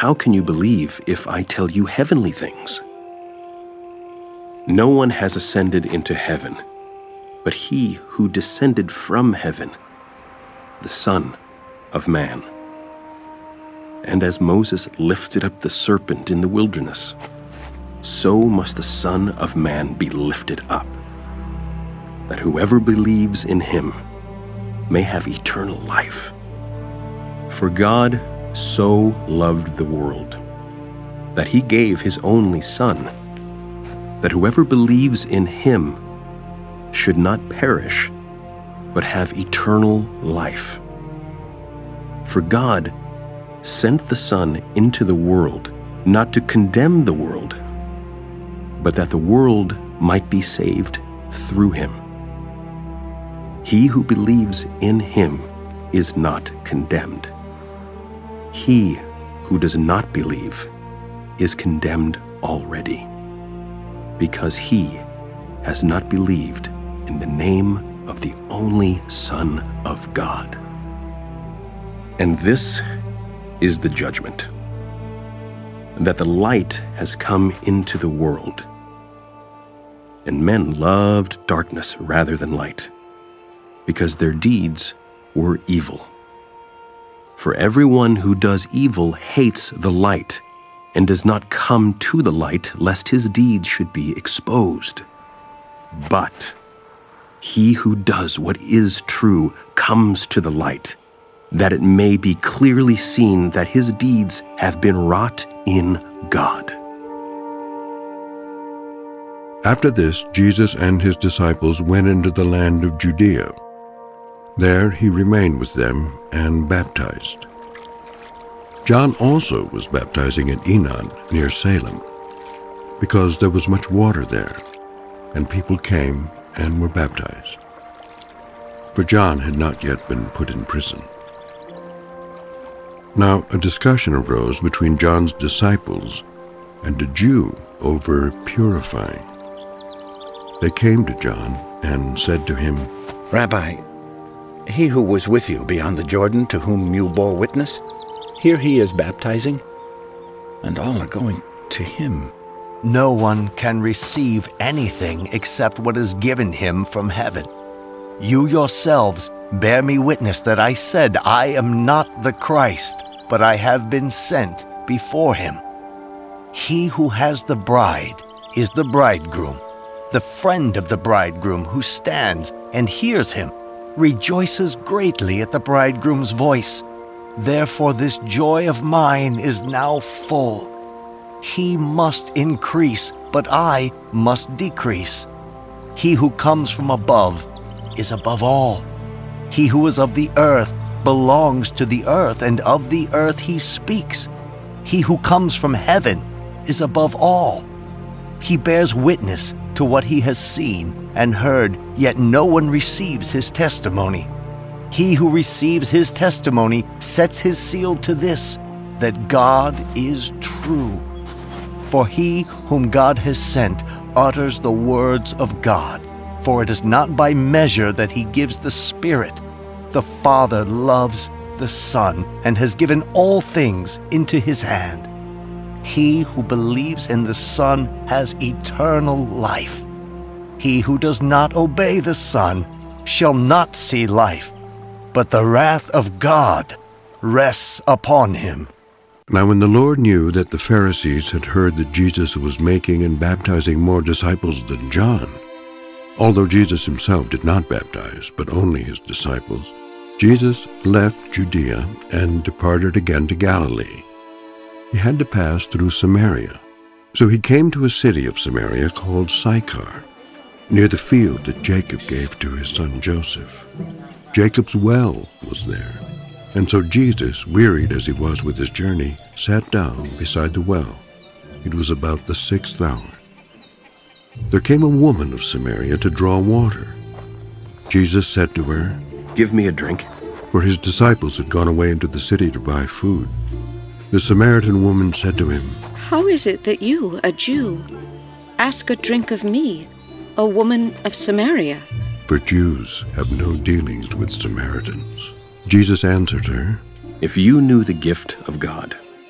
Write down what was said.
how can you believe if I tell you heavenly things? No one has ascended into heaven, but he who descended from heaven, the Son of Man. And as Moses lifted up the serpent in the wilderness, so must the Son of Man be lifted up, that whoever believes in him may have eternal life. For God so loved the world, that he gave his only Son, that whoever believes in him should not perish, but have eternal life. For God sent the Son into the world, not to condemn the world, but that the world might be saved through him. He who believes in him is not condemned. He who does not believe is condemned already, because he has not believed in the name of the only Son of God. And this is the judgment, that the light has come into the world, and men loved darkness rather than light, because their deeds were evil. For everyone who does evil hates the light, and does not come to the light, lest his deeds should be exposed. But he who does what is true comes to the light, that it may be clearly seen that his deeds have been wrought in God. After this, Jesus and his disciples went into the land of Judea. There he remained with them and baptized. John also was baptizing at Enon near Salem, because there was much water there, and people came and were baptized. For John had not yet been put in prison. Now a discussion arose between John's disciples and a Jew over purifying. They came to John and said to him, "Rabbi, he who was with you beyond the Jordan, to whom you bore witness, here he is baptizing, and all are going to him." No one can receive anything except what is given him from heaven. You yourselves bear me witness that I said I am not the Christ, but I have been sent before him. He who has the bride is the bridegroom. The friend of the bridegroom who stands and hears him rejoices greatly at the bridegroom's voice. Therefore this joy of mine is now full. He must increase, but I must decrease. He who comes from above is above all. He who is of the earth belongs to the earth, and of the earth he speaks. He who comes from heaven is above all. He bears witness to what he has seen and heard, yet no one receives his testimony. He who receives his testimony sets his seal to this, that God is true. For he whom God has sent utters the words of God. For it is not by measure that he gives the Spirit. The Father loves the Son and has given all things into his hand. He who believes in the Son has eternal life. He who does not obey the Son shall not see life, but the wrath of God rests upon him. Now when the Lord knew that the Pharisees had heard that Jesus was making and baptizing more disciples than John, although Jesus himself did not baptize, but only his disciples, Jesus left Judea and departed again to Galilee. He had to pass through Samaria. So he came to a city of Samaria called Sychar, near the field that Jacob gave to his son Joseph. Jacob's well was there, and so Jesus, wearied as he was with his journey, sat down beside the well. It was about the 6th hour. There came a woman of Samaria to draw water. Jesus said to her, "Give me a drink." For his disciples had gone away into the city to buy food. The Samaritan woman said to him, "How is it that you, a Jew, ask a drink of me, a woman of Samaria?" For Jews have no dealings with Samaritans. Jesus answered her, "If you knew the gift of God,